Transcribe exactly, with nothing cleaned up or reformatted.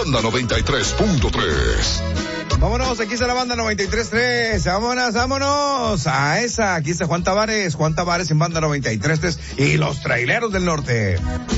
Banda noventa y tres punto tres. Vámonos, aquí está la Banda noventa y tres punto tres. Vámonos, vámonos. A esa, aquí está Juan Tavares. Juan Tavares en Banda noventa y tres punto tres y los Traileros del Norte.